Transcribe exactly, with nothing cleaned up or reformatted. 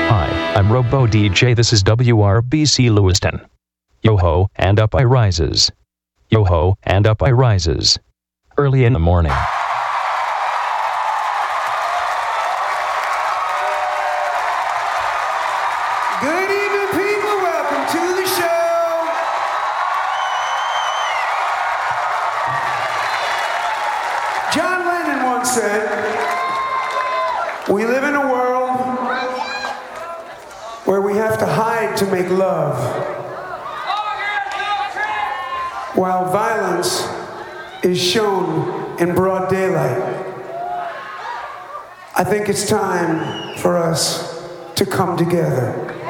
Hi, I'm Robo D J. This is W R B C Lewiston. Yo-ho, and up I rises. Yo-ho, and up I rises. Early in the morning. Good evening, people. Welcome to the show. John Lennon once said, "We live in a world where we have to hide to make love, while violence is shown in broad daylight." I think it's time for us to come together.